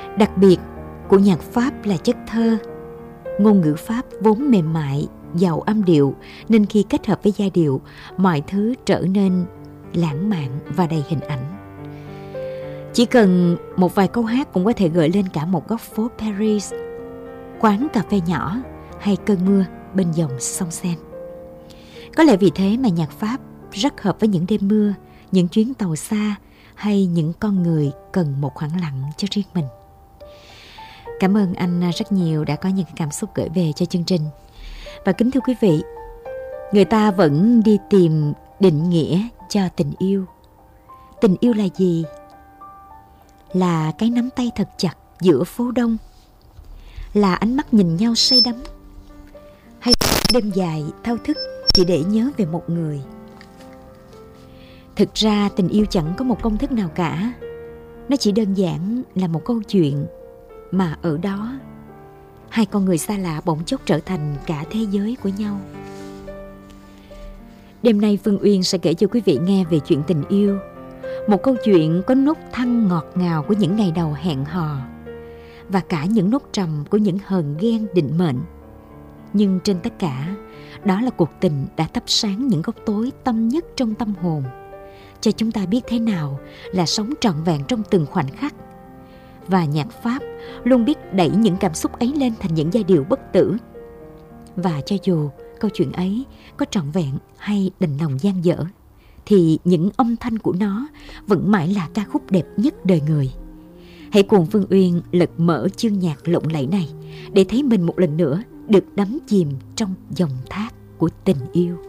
Đặc biệt của nhạc Pháp là chất thơ. Ngôn ngữ Pháp vốn mềm mại, giàu âm điệu, nên khi kết hợp với giai điệu, mọi thứ trở nên lãng mạn và đầy hình ảnh. Chỉ cần một vài câu hát cũng có thể gợi lên cả một góc phố Paris, quán cà phê nhỏ hay cơn mưa bên dòng sông Seine. Có lẽ vì thế mà nhạc Pháp rất hợp với những đêm mưa, những chuyến tàu xa hay những con người cần một khoảng lặng cho riêng mình. Cảm ơn anh rất nhiều đã có những cảm xúc gửi về cho chương trình. Và kính thưa quý vị, người ta vẫn đi tìm định nghĩa cho tình yêu. Tình yêu là gì? Là cái nắm tay thật chặt giữa phố đông? Là ánh mắt nhìn nhau say đắm? Hay đêm dài thao thức chỉ để nhớ về một người? Thực ra tình yêu chẳng có một công thức nào cả. Nó chỉ đơn giản là một câu chuyện mà ở đó hai con người xa lạ bỗng chốc trở thành cả thế giới của nhau. Đêm nay Phương Uyên sẽ kể cho quý vị nghe về chuyện tình yêu, một câu chuyện có nốt thăng ngọt ngào của những ngày đầu hẹn hò và cả những nốt trầm của những hờn ghen định mệnh. Nhưng trên tất cả, đó là cuộc tình đã thắp sáng những góc tối tâm nhất trong tâm hồn, cho chúng ta biết thế nào là sống trọn vẹn trong từng khoảnh khắc. Và nhạc Pháp luôn biết đẩy những cảm xúc ấy lên thành những giai điệu bất tử. Và cho dù câu chuyện ấy có trọn vẹn hay đành lòng dang dở, thì những âm thanh của nó vẫn mãi là ca khúc đẹp nhất đời người. Hãy cùng Phương Uyên lật mở chương nhạc lộng lẫy này để thấy mình một lần nữa được đắm chìm trong dòng thác của tình yêu.